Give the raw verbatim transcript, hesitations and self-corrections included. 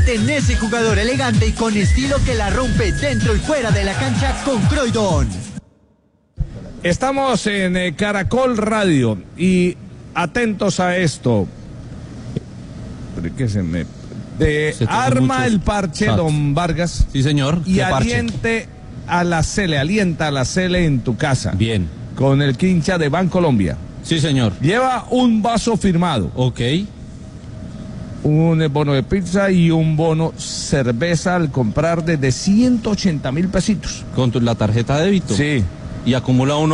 Conviértete en ese jugador elegante y con estilo que la rompe dentro y fuera de la cancha con Croydon. Estamos en eh, Caracol Radio y atentos a esto. ¿Qué se me... De Se arma el parche, chats. don Vargas. Sí, señor. Y ¿Qué parche? aliente a la Cele, alienta a la Cele en tu casa. Bien. Con el quincha de Bancolombia. Sí, señor. Lleva un vaso firmado. Ok. Un bono de pizza y un bono cerveza al comprar desde ciento ochenta mil pesitos. Con tu, la tarjeta de débito. Sí. Y acumula uno.